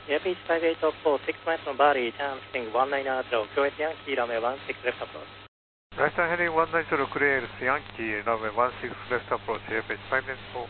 Airfield 5804, 6 miles from Bali, channel heading 190, Kuwait Yankee, runway 16 left approach. Right turn heading 190, clear Yankee, runway 16 left approach, Airfield 5804.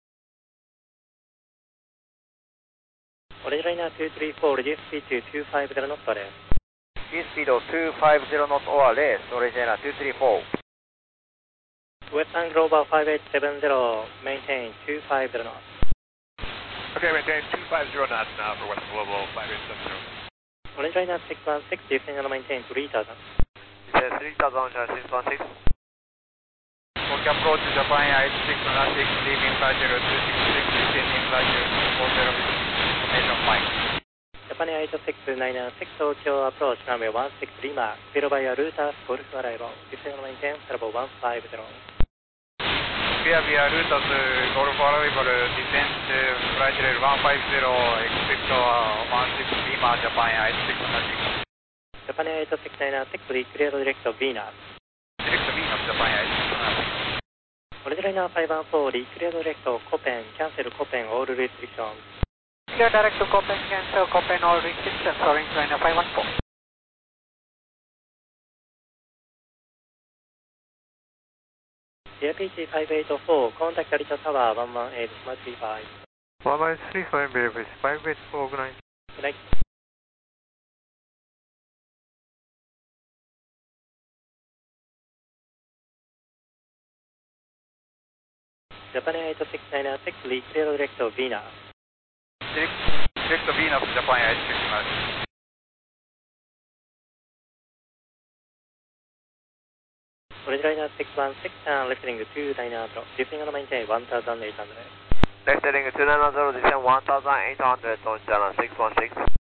Orange liner 234, reduce speed to 250 knots for race. Reduce speed of 250 knots over race, Orange liner 234. Western Global 5870, maintain 250 knots. Okay, maintain 250 knots now for Western Global 5870. Orange liner 616, descending and maintain 3000. Descend 3000, Orange liner 616. Fourth approach Japan Air 8616, leaving flight 0266, descending flight 40, nation flight. Japan Air 8696, Tokyo approach, runway 16 Lima, zero by a router, Golf arrival, descend and maintain, level 150. Clear via Reuters, Golf arrival, descent flight level 150, expect 16 Lima, Japan Air 8616. Japan Air 8696, clear direct of Venus. Direct Venus, Japan Air 8616. Orange liner 514, clear direct of Copen, cancel Copen, all restrictions. Clear direct to Copen, cancel Copen, all restrictions, Orange liner 514. APG 5804, contact Arita Tower 118, 135. 135, Airfield 5804, good night. Good night. Japan Air 8696, clear direct of Venus. Direct Venus, Japan Air 8616. Orange liner 616, left heading 290, descending and maintain 1800. Left heading 290, descend 1800, Orange liner 616.